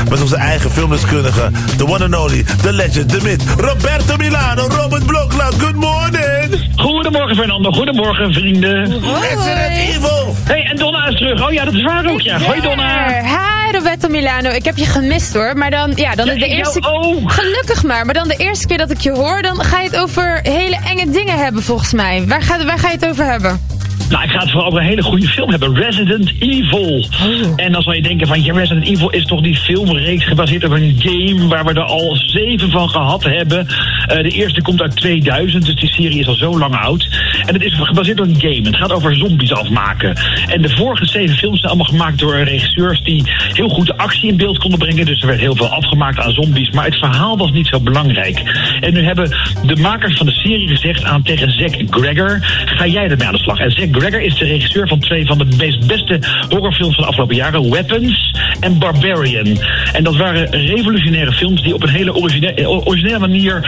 met onze eigen filmdeskundige, the one and only, the legend, the myth, Roberto Milano, Robert Blokland. Good morning! Goedemorgen Fernando, goedemorgen vrienden. Resident Evil! Hey, en Donna is terug. Oh ja, dat is waar ook, ja. Hoi Donna. Hi Roberto Milano, ik heb je gemist hoor, maar dan is de eerste... Gelukkig maar dan de eerste keer dat ik je hoor, dan ga je het over hele enge dingen hebben volgens mij. Waar ga je het over hebben? Nou, ik ga het vooral over een hele goede film hebben. Resident Evil. Oh. En dan zal je denken van, Resident Evil is toch die filmreeks gebaseerd op een game waar we er al 7 van gehad hebben. De eerste komt uit 2000, dus die serie is al zo lang oud. En het is gebaseerd op een game. Het gaat over zombies afmaken. En de vorige 7 films zijn allemaal gemaakt door regisseurs die heel goed de actie in beeld konden brengen. Dus er werd heel veel afgemaakt aan zombies. Maar het verhaal was niet zo belangrijk. En nu hebben de makers van de serie gezegd tegen Zack Gregor, ga jij ermee aan de slag? En Zack Gregor is de regisseur van 2 van de beste horrorfilms van de afgelopen jaren. Weapons en Barbarian. En dat waren revolutionaire films die op een hele originele manier